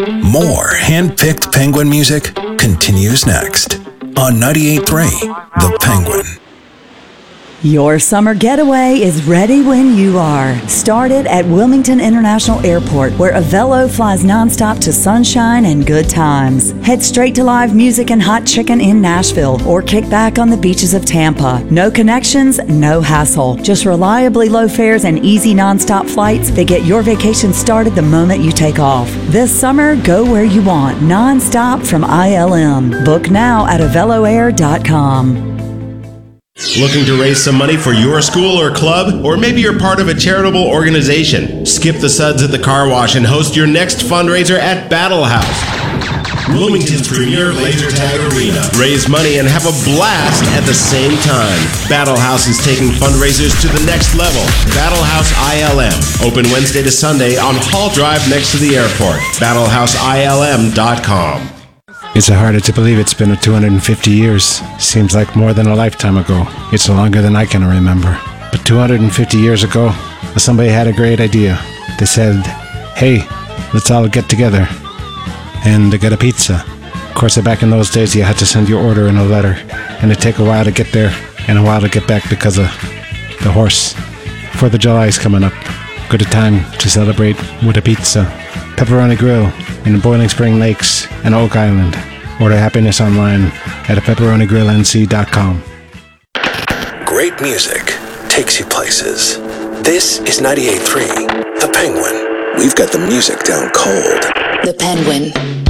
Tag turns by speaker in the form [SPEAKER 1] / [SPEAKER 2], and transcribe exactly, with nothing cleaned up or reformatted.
[SPEAKER 1] More hand-picked Penguin music continues next on ninety-eight point three The Penguin.
[SPEAKER 2] Your summer getaway is ready when you are. Start it at Wilmington International Airport, where Avelo flies nonstop to sunshine and good times. Head straight to live music and hot chicken in Nashville, or kick back on the beaches of Tampa. No connections, no hassle. Just reliably low fares and easy nonstop flights that get your vacation started the moment you take off. This summer, go where you want, nonstop from I L M. Book now at avelo air dot com.
[SPEAKER 3] Looking to raise some money for your school or club? Or maybe you're part of a charitable organization? Skip the suds at the car wash and host your next fundraiser at Battle House, Wilmington's premier laser tag arena. Raise money and have a blast at the same time. Battle House is taking fundraisers to the next level. Battle House I L M. Open Wednesday to Sunday on Hall Drive next to the airport. battle house I L M dot com.
[SPEAKER 4] It's hard to believe it's been two hundred fifty years. Seems like more than a lifetime ago. It's longer than I can remember. But two hundred fifty years ago, somebody had a great idea. They said, hey, let's all get together and get a pizza. Of course, back in those days, you had to send your order in a letter, and it'd take a while to get there and a while to get back because of the horse. Fourth of July is coming up. Good time to celebrate with a pizza. Pepperoni Grill in Boiling Spring Lakes and Oak Island. Order happiness online at pepperoni grill n c dot com.
[SPEAKER 1] Great music takes you places. This is ninety-eight point three The Penguin. We've got the music down cold.
[SPEAKER 5] The Penguin.